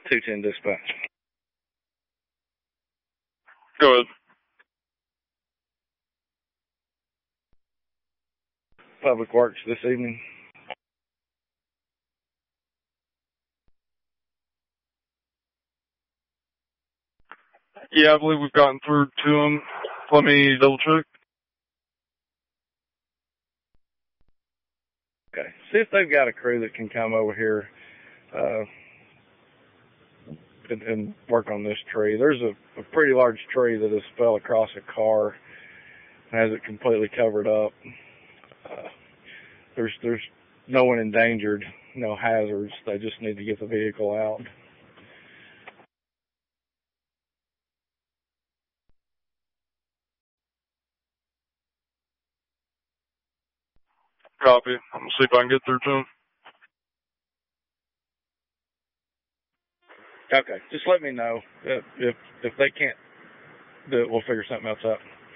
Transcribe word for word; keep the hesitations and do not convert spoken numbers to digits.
two ten dispatch. Go ahead. Public Works this evening. Yeah, I believe we've gotten through to them. Let me double check. Okay. See if they've got a crew that can come over here uh, and, and work on this tree. There's a, a pretty large tree that has fell across a car and has it completely covered up. Uh, there's there's no one endangered, no hazards. They just need to get the vehicle out. Copy. I'm going to see if I can get through to them. Okay. Just let me know if if, if they can't do it. We'll figure something else out.